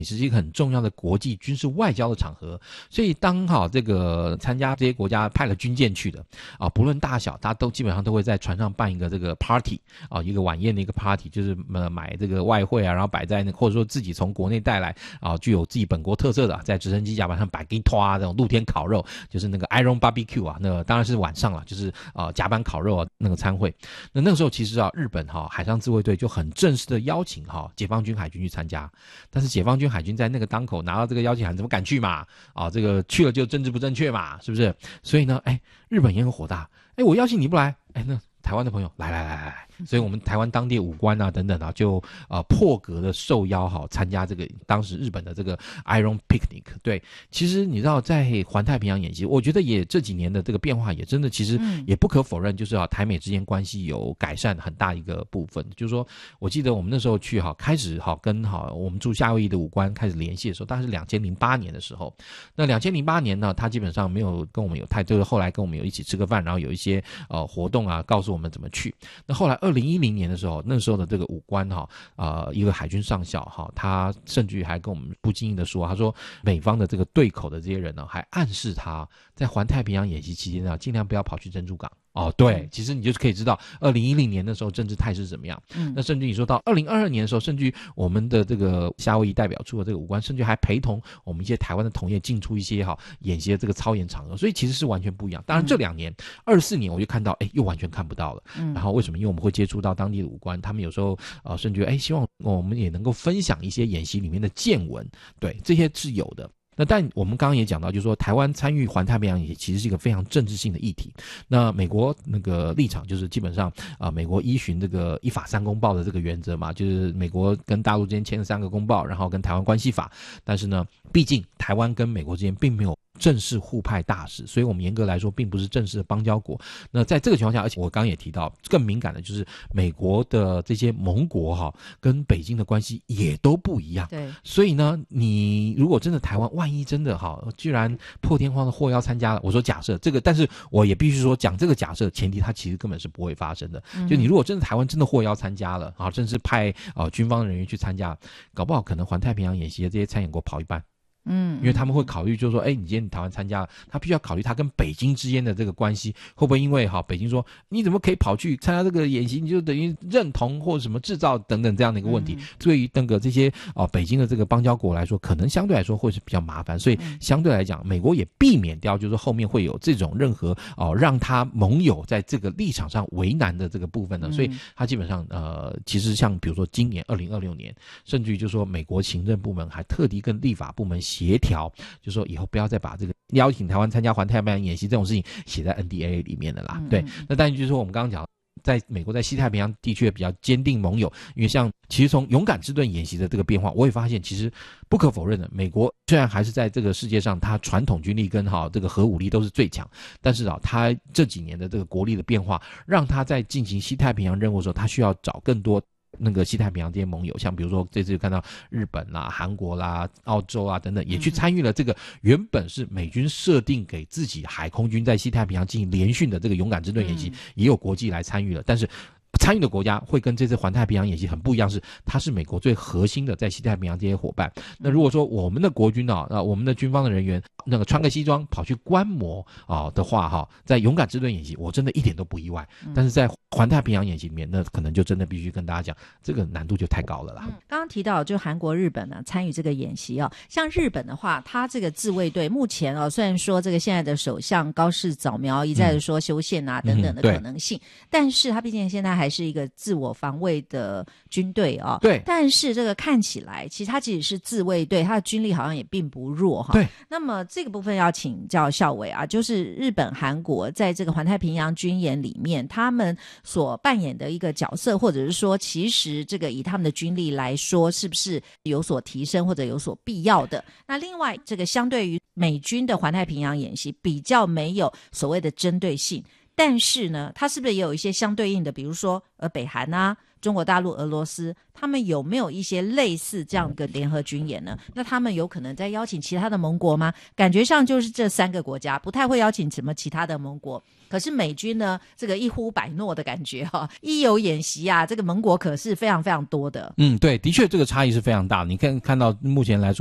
也是一个很重要的国际军事外交的场合，所以当这个参加这些国家派了军舰去的不论大小，大家都基本上都会在船上办一个这个 party 一个晚宴的一个 party， 就是买这个外汇然后摆在或者说自己从国内带来具有自己本国特色的，在直升机甲板上摆给你拖这种露天烤肉，就是那个 Iron Barbecue 那个当然是晚上了，就是甲板烤肉那个餐会。那个时候其实日本海上自卫队就很正式的邀请解放军海军去参加，但是解放军海军在那个当口拿到这个邀请函，怎么敢去嘛？这个去了就政治不正确嘛，是不是？所以呢，日本也很火大，我邀请你不来，那台湾的朋友来，所以我们台湾当地武官等等就破格的受邀参加这个当时日本的这个 Iron Picnic。 对，其实你知道在环太平洋演习，我觉得也这几年的这个变化也真的其实也不可否认，就是台美之间关系有改善很大一个部分。就是说我记得我们那时候去开始跟我们驻夏威夷的武官开始联系的时候，大概是2008年的时候。那2008年呢，他基本上没有跟我们有就是后来跟我们有一起吃个饭，然后有一些活动告诉我们怎么去。那后来2010年的时候，那时候的这个武官一个海军上校他甚至于还跟我们不经意的说，他说美方的这个对口的这些人呢，还暗示他在环太平洋演习期间呢，尽量不要跑去珍珠港。对，其实你就是可以知道2010年的时候政治态势怎么样。那甚至你说到2022年的时候，甚至于我们的这个夏威夷代表处的这个武官，甚至还陪同我们一些台湾的同业进出一些演习的这个操演场合，所以其实是完全不一样。当然这2年24年我就看到又完全看不到了。然后为什么？因为我们会接触到当地的武官，他们有时候甚至希望我们也能够分享一些演习里面的见闻，对，这些是有的。那但我们刚刚也讲到，就是说台湾参与环太平洋也其实是一个非常政治性的议题。那美国那个立场就是基本上美国依循这个一法三公报的这个原则嘛，就是美国跟大陆之间签了3个公报，然后跟台湾关系法。但是呢，毕竟台湾跟美国之间并没有正式互派大使，所以我们严格来说并不是正式的邦交国。那在这个情况下，而且我刚刚也提到更敏感的就是美国的这些盟国跟北京的关系也都不一样。 对， 所以呢，你如果真的台湾万一真的居然破天荒的获邀参加了，我说假设这个，但是我也必须说讲这个假设前提它其实根本是不会发生的。就你如果真的台湾真的获邀参加了正是派军方人员去参加，搞不好可能环太平洋演习的这些参演国跑一半。因为他们会考虑就是说你今天台湾参加了，他必须要考虑他跟北京之间的这个关系会不会因为北京说你怎么可以跑去参加这个演习，你就等于认同或者什么制造等等这样的一个问题。对于那个这些北京的这个邦交国来说，可能相对来说会是比较麻烦，所以相对来讲美国也避免掉就是说后面会有这种任何让他盟友在这个立场上为难的这个部分呢。所以他基本上其实像比如说今年2026年，甚至于就是说美国行政部门还特地跟立法部门协调，就说以后不要再把这个邀请台湾参加环太平洋演习这种事情写在 NDAA 里面的啦。对，那当然就是说我们刚刚讲在美国在西太平洋地区比较坚定盟友，因为像其实从勇敢之盾演习的这个变化，我也发现其实不可否认的，美国虽然还是在这个世界上它传统军力跟这个核武力都是最强，但是它这几年的这个国力的变化，让它在进行西太平洋任务的时候，它需要找更多那个西太平洋这些盟友，像比如说这次看到日本啦、韩国啦、澳洲啊等等，也去参与了这个原本是美军设定给自己海空军在西太平洋进行联训的这个勇敢之盾演习，也有国际来参与了，但是参与的国家会跟这次环太平洋演习很不一样，是它是美国最核心的在西太平洋这些伙伴。那如果说我们的国军我们的军方的人员那个穿个西装跑去观摩的话在勇敢之盾演习我真的一点都不意外，但是在环太平洋演习里面，那可能就真的必须跟大家讲，这个难度就太高了啦。 刚刚提到就韩国、日本呢参与这个演习像日本的话，它这个自卫队目前虽然说这个现在的首相高市早苗一再的说修宪等等的可能性，但是它毕竟现在还是一个自我防卫的军队对， 但是这个看起来其实它即使是自卫队，它的军力好像也并不弱对， 那么这个部分要请教校委就是日本、韩国在这个环太平洋军演里面，他们所扮演的一个角色，或者是说其实这个以他们的军力来说是不是有所提升或者有所必要的。那另外这个相对于美军的环太平洋演习比较没有所谓的针对性， 但是呢，它是不是也有一些相对应的，比如说北韩啊、中国大陆、俄罗斯，他们有没有一些类似这样的联合军演呢？那他们有可能在邀请其他的盟国吗？感觉上就是这3个国家，不太会邀请什么其他的盟国。可是美军呢，这个一呼百诺的感觉哈，一有演习啊，这个盟国可是非常非常多的。 对，的确这个差异是非常大的。你看到目前来说，